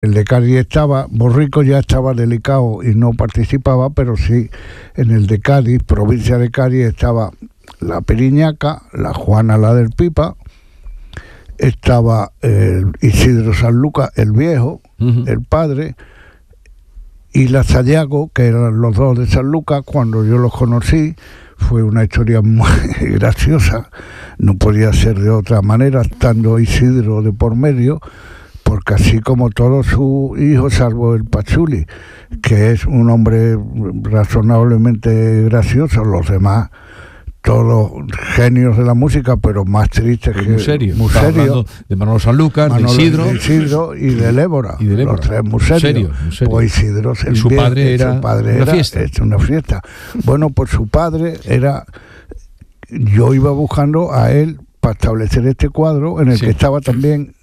El de Cádiz estaba, Borrico ya estaba delicado y no participaba, pero sí en el de Cádiz, provincia de Cádiz, estaba la Periñaca, la Juana la del Pipa, estaba Isidro Sanlúcar, el viejo, el padre, y la Sayago, que eran los dos de Sanlúcar. Cuando yo los conocí, fue una historia muy graciosa, no podía ser de otra manera, estando Isidro de por medio, porque así como todos sus hijos, salvo el Pachuli, que es un hombre razonablemente gracioso, los demás, todos genios de la música, pero más tristes que... Muy serio. Muy serio. De Manolo Sanlúcar, de Isidro y de Évora. Los tres muy serios. Muy serio. Pues Isidro, y su padre era una fiesta. Bueno, pues su padre era... Yo iba buscando a él para establecer este cuadro, en el que estaba también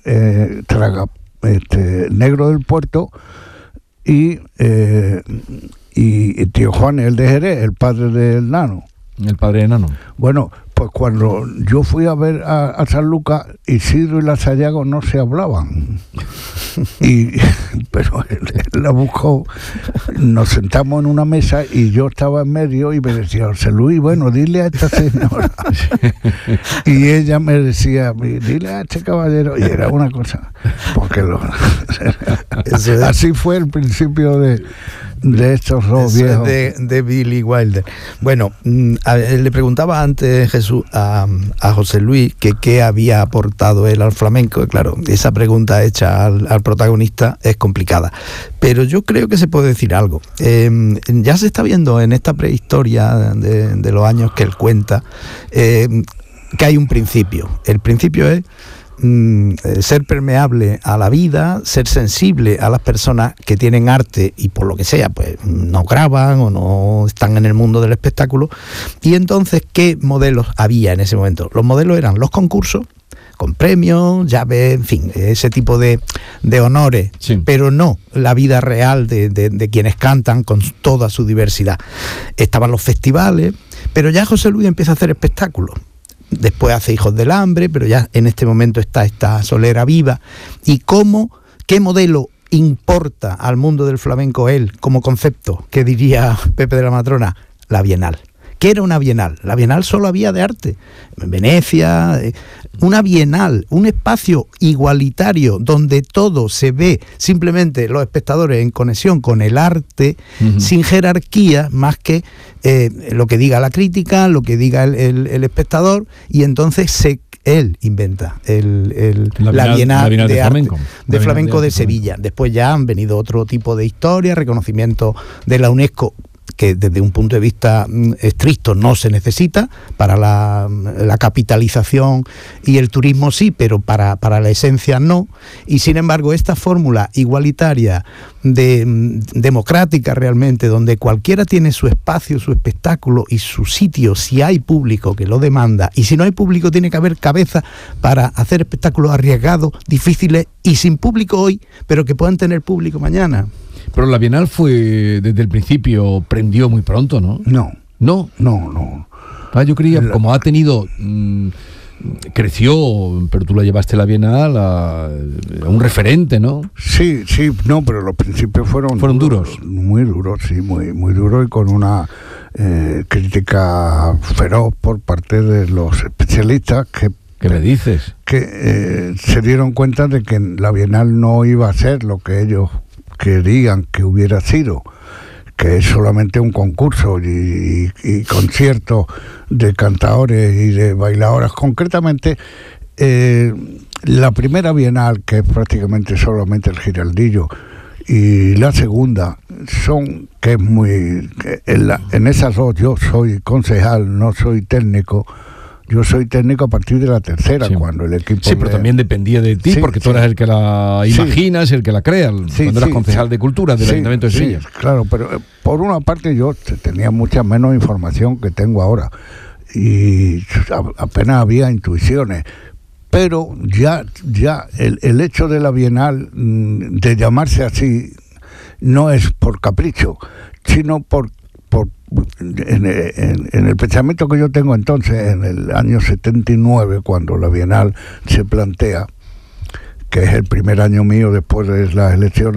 Negro del Puerto y tío Juan, el de Jerez, el padre del Nano. El padre de Nano. Bueno, pues cuando yo fui a ver a Sanlúcar, Isidro y la Sayago no se hablaban. Pero él la buscó, nos sentamos en una mesa y yo estaba en medio y me decía, José Luis, bueno, dile a esta señora. Y ella me decía, dile a este caballero. Y era una cosa, porque así fue el principio de estos dos viejos. De Billy Wilder. Bueno, le preguntaba antes Jesús a José Luis que qué había aportado él al flamenco. Claro, esa pregunta hecha al protagonista es complicada, pero yo creo que se puede decir algo. Ya se está viendo en esta prehistoria de los años que él cuenta que hay un principio. El principio es ser permeable a la vida, ser sensible a las personas que tienen arte y por lo que sea pues no graban o no están en el mundo del espectáculo. Y entonces, ¿qué modelos había en ese momento? Los modelos eran los concursos con premios, llaves, en fin, ese tipo de honores, pero no la vida real de quienes cantan con toda su diversidad. Estaban los festivales, pero ya José Luis empieza a hacer espectáculos. Después hace Hijos del Hambre, pero ya en este momento está esta Solera Viva. ¿Y qué modelo importa al mundo del flamenco él como concepto? ¿Qué diría Pepe de la Matrona? La Bienal. ¿Qué era una Bienal? La Bienal solo había de arte. En Venecia, una Bienal, un espacio igualitario donde todo se ve, simplemente los espectadores en conexión con el arte, sin jerarquía, más que lo que diga la crítica, lo que diga el espectador, y entonces él inventa la Bienal de arte, de flamenco de Sevilla. Después ya han venido otro tipo de historias, reconocimiento de la UNESCO, que desde un punto de vista estricto no se necesita, para la capitalización y el turismo sí, pero para la esencia no. Y sin embargo, esta fórmula igualitaria, democrática realmente, donde cualquiera tiene su espacio, su espectáculo y su sitio, si hay público que lo demanda, y si no hay público tiene que haber cabeza para hacer espectáculos arriesgados, difíciles y sin público hoy, pero que puedan tener público mañana. Pero la Bienal fue, desde el principio, prendió muy pronto, ¿no? No. Yo creía, como ha tenido... creció, pero tú la llevaste a la Bienal a un referente, ¿no? Sí, no, pero los principios fueron duros. Muy duros, sí, muy duros, y con una crítica feroz por parte de los especialistas que... ¿Qué me dices? Que se dieron cuenta de que la Bienal no iba a ser lo que ellos querían que hubiera sido, que es solamente un concurso y conciertos de cantadores y de bailadoras. Concretamente, la primera Bienal, que es prácticamente solamente el Giraldillo, y la segunda en esas dos yo soy concejal, no soy técnico. Yo soy técnico a partir de la tercera, cuando el equipo... Sí, pero también dependía de ti, porque tú eras el que la imaginas, el que la crea, cuando eras concejal de Cultura del Ayuntamiento de Sevilla. Claro, pero por una parte yo tenía mucha menos información que tengo ahora, y apenas había intuiciones. Pero ya el hecho de la Bienal, de llamarse así, no es por capricho, sino en el pensamiento que yo tengo entonces, en el año 79, cuando la Bienal se plantea, que es el primer año mío después de las elecciones,